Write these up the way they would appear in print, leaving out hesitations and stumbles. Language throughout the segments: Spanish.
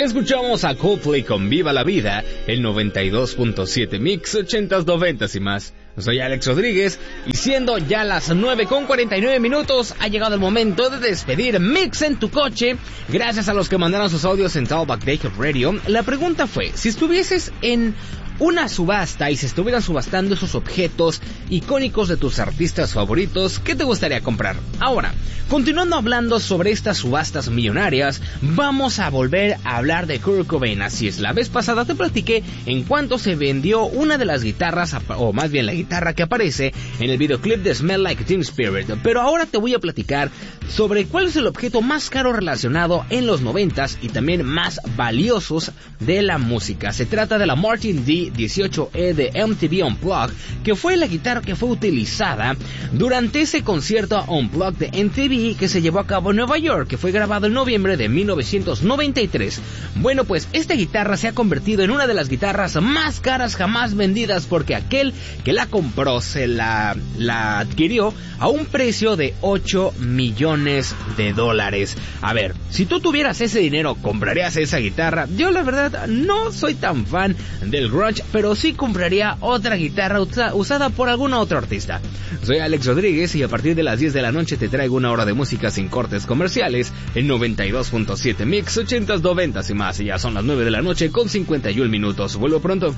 Escuchamos a Coldplay con Viva la Vida, el 92.7 Mix 80s, 90s y más. Soy Alex Rodríguez y siendo ya las 9:49, ha llegado el momento de despedir Mix en tu coche. Gracias a los que mandaron sus audios en Talkback Day Radio. La pregunta fue, si estuvieses en una subasta y se estuvieran subastando esos objetos icónicos de tus artistas favoritos, ¿qué te gustaría comprar? Ahora, continuando hablando sobre estas subastas millonarias, vamos a volver a hablar de Kurt Cobain. Así es, la vez pasada te platiqué en cuánto se vendió una de las guitarras, o más bien la guitarra que aparece en el videoclip de Smell Like Teen Spirit, pero ahora te voy a platicar sobre cuál es el objeto más caro relacionado en los 90s y también más valiosos de la música. Se trata de la Martin D18E de MTV Unplugged, que fue la guitarra que fue utilizada durante ese concierto Unplugged de MTV que se llevó a cabo en Nueva York, que fue grabado en noviembre de 1993. Bueno, pues esta guitarra se ha convertido en una de las guitarras más caras jamás vendidas, porque aquel que la compró se la adquirió a un precio de $8 millones. A ver, si tú tuvieras ese dinero, ¿comprarías esa guitarra? Yo la verdad no soy tan fan del grunge, pero sí compraría otra guitarra usada por algún otro artista. Soy Alex Rodríguez y a partir de las 10 de la noche te traigo una hora de música sin cortes comerciales en 92.7 Mix 80s, 90s y más. Y ya son las 9 de la noche con 51 minutos. Vuelvo pronto.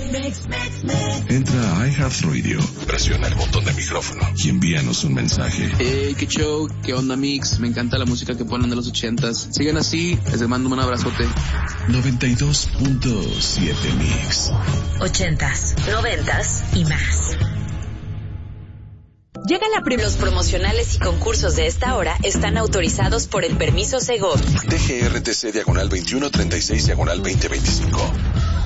Entra a iHeartRadio, presiona el botón de micrófono y envíanos un mensaje. Hey, qué show, qué onda Mix, me encanta la música que ponen de los 80s. Sigan así, les mando un abrazote. 92.7 Mix 80s, 90s y más. Llega la Los promocionales y concursos de esta hora están autorizados por el permiso Segov. DGRTC /2136/2025.